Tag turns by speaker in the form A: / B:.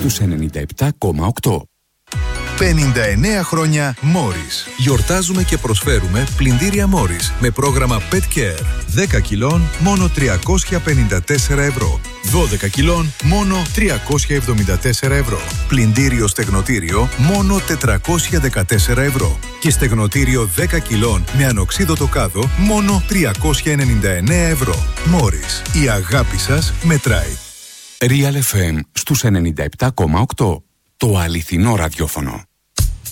A: στους 97,8.
B: 59 χρόνια Morris. Γιορτάζουμε και προσφέρουμε πλυντήρια Morris με πρόγραμμα Pet Care. 10 κιλών μόνο 354 ευρώ. 12 κιλών μόνο 374 ευρώ. Πλυντήριο στεγνοτήριο μόνο 414 ευρώ. Και στεγνοτήριο 10 κιλών με ανοξίδωτο κάδο μόνο 399 ευρώ. Morris. Η αγάπη σας μετράει.
A: Real FM στους 97,8. Το αληθινό ραδιόφωνο.